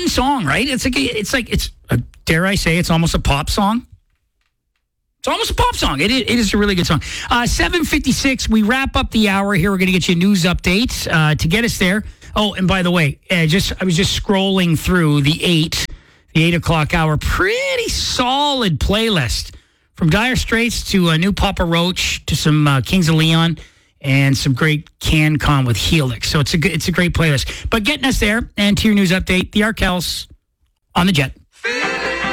song, right? Dare I say, it's almost a pop song. It's almost a pop song. It is a really good song. 7:56. We wrap up the hour here. We're going to get you a news update to get us there. Oh, and by the way, I was just scrolling through the 8 o'clock hour. Pretty solid playlist from Dire Straits to New Papa Roach to some Kings of Leon and some great CanCon with Helix. So it's a great playlist. But getting us there and to your news update, the Arkells on the Jet.